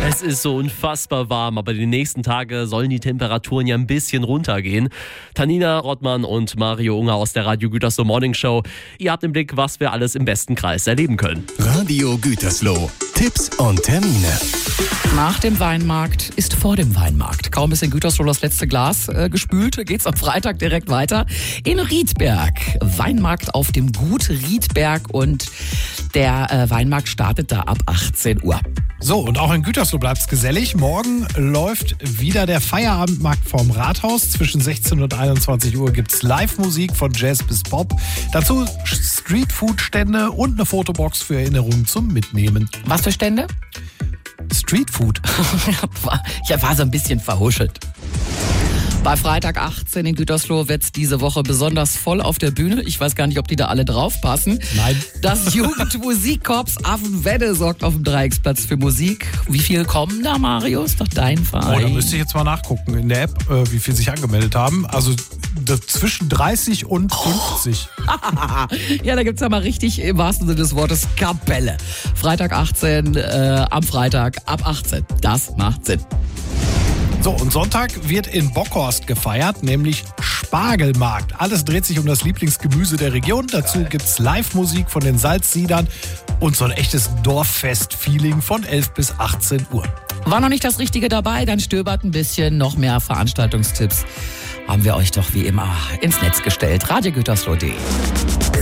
Es ist so unfassbar warm, aber die nächsten Tage sollen die Temperaturen ja ein bisschen runtergehen. Tanina Rottmann und Mario Unger aus der Radio Gütersloh Morning Show. Ihr habt im Blick, was wir alles im besten Kreis erleben können. Radio Gütersloh. Tipps und Termine. Nach dem Weinmarkt ist vor dem Weinmarkt. Kaum ist in Gütersloh das letzte Glas gespült, geht's am Freitag direkt weiter in Riedberg. Weinmarkt auf dem Gut Riedberg und der Weinmarkt startet da ab 18 Uhr. So, und auch in Gütersloh bleibt's gesellig. Morgen läuft wieder der Feierabendmarkt vorm Rathaus. Zwischen 16 und 21 Uhr gibt's Live-Musik von Jazz bis Pop. Dazu Streetfood-Stände und eine Fotobox für Erinnerungen zum Mitnehmen. Was für Stände? Streetfood. Ich war so ein bisschen verhuschelt. Bei Freitag 18 in Gütersloh wird's diese Woche besonders voll auf der Bühne. Ich weiß gar nicht, ob die da alle draufpassen. Nein. Das Jugendmusikkorps Affenwedde sorgt auf dem Dreiecksplatz für Musik. Wie viel kommen da, Mario? Ist doch dein Verein. Oh, da müsste ich jetzt mal nachgucken in der App, wie viel sich angemeldet haben. Also zwischen 30 und 50. Ja, da gibt's ja mal richtig im wahrsten Sinne des Wortes Kapelle. Freitag 18, am Freitag ab 18. Das macht Sinn. So, und Sonntag wird in Bockhorst gefeiert, nämlich Spargelmarkt. Alles dreht sich um das Lieblingsgemüse der Region. Dazu gibt's Live-Musik von den Salzsiedern und so ein echtes Dorffest-Feeling von 11 bis 18 Uhr. War noch nicht das Richtige dabei? Dann stöbert ein bisschen. Noch mehr Veranstaltungstipps haben wir euch doch wie immer ins Netz gestellt. radiogütersloh.de